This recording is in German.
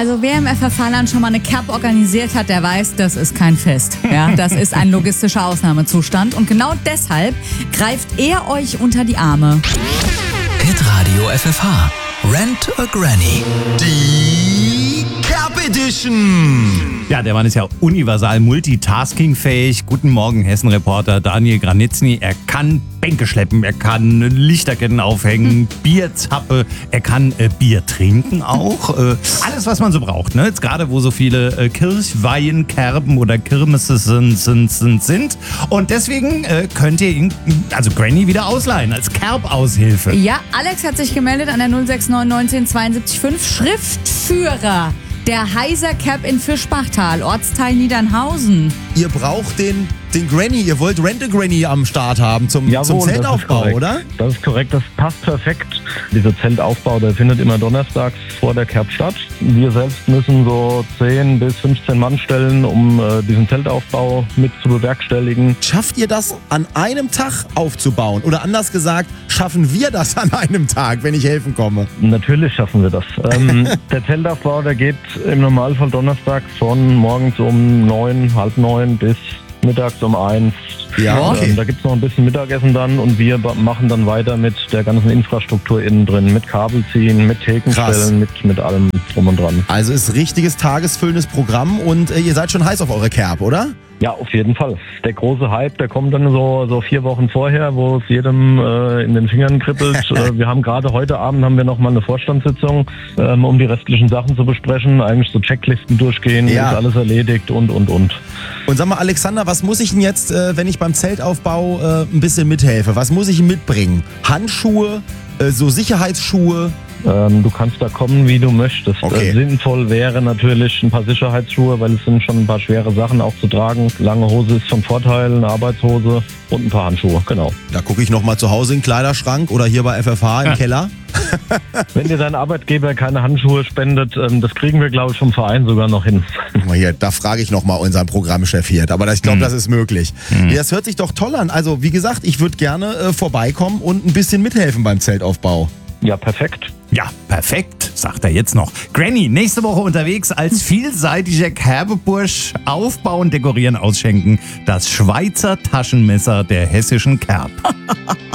Also wer im FFH-Land schon mal eine Kerb organisiert hat, der weiß, das ist kein Fest. Ja, das ist ein logistischer Ausnahmezustand. Und genau deshalb greift er euch unter die Arme. Hitradio FFH. Rent a Granny. Die Kerb Edition. Ja, der Mann ist ja universal multitaskingfähig. Guten Morgen, Hessen-Reporter Daniel Granitzny. Er kann Bänke schleppen, er kann Lichterketten aufhängen, Bierzappe, er kann Bier trinken auch. Alles, was man so braucht, ne? Jetzt gerade, wo so viele Kirchweihen, Kerben oder Kirmesse sind. Und deswegen könnt ihr ihn, also Granny, wieder ausleihen als Kerbaushilfe. Ja, Alex hat sich gemeldet an der 069 19 72 5. Schriftführer der Heiser Kerb in Fischbachtal, Ortsteil Niedernhausen. Ihr braucht den Granny, ihr wollt Rent a Granny am Start haben zum Zeltaufbau, oder? Das ist korrekt, das passt perfekt. Dieser Zeltaufbau, der findet immer donnerstags vor der Kerb statt. Wir selbst müssen so 10 bis 15 Mann stellen, um diesen Zeltaufbau mit zu bewerkstelligen. Schafft ihr das an einem Tag aufzubauen? Oder anders gesagt, schaffen wir das an einem Tag, wenn ich helfen komme? Natürlich schaffen wir das. Der Zeltaufbau, der geht im Normalfall donnerstags von morgens um 9, halb 9 bis mittags um 1. Ja, okay. Da gibt es noch ein bisschen Mittagessen dann und wir machen dann weiter mit der ganzen Infrastruktur innen drin, mit Kabelziehen, mit Thekenstellen, mit allem drum und dran. Also ist richtiges tagesfüllendes Programm und ihr seid schon heiß auf eure Kerb, oder? Ja, auf jeden Fall. Der große Hype, der kommt dann so 4 Wochen vorher, wo es jedem in den Fingern kribbelt. Wir haben gerade heute Abend haben wir noch mal eine Vorstandssitzung, um die restlichen Sachen zu besprechen. Eigentlich so Checklisten durchgehen, ist alles erledigt und. Und sag mal, Alexander, was muss ich denn jetzt, wenn ich beim Zeltaufbau ein bisschen mithelfe? Was muss ich mitbringen? Handschuhe, so Sicherheitsschuhe? Du kannst da kommen, wie du möchtest. Okay. Sinnvoll wäre natürlich ein paar Sicherheitsschuhe, weil es sind schon ein paar schwere Sachen auch zu tragen. Lange Hose ist von Vorteil, eine Arbeitshose und ein paar Handschuhe, genau. Da gucke ich nochmal zu Hause in den Kleiderschrank oder hier bei FFH im Keller. Wenn dir dein Arbeitgeber keine Handschuhe spendet, das kriegen wir, glaube ich, vom Verein sogar noch hin. Guck mal hier, da frage ich nochmal unseren Programmchef hier. Aber ich glaube, das ist möglich. Ja, das hört sich doch toll an. Also, wie gesagt, ich würde gerne vorbeikommen und ein bisschen mithelfen beim Zeltaufbau. Ja, perfekt. Ja, perfekt, sagt er jetzt noch. Granny, nächste Woche unterwegs als vielseitiger Kerbebursch. Aufbauen, dekorieren, ausschenken. Das Schweizer Taschenmesser der hessischen Kerb.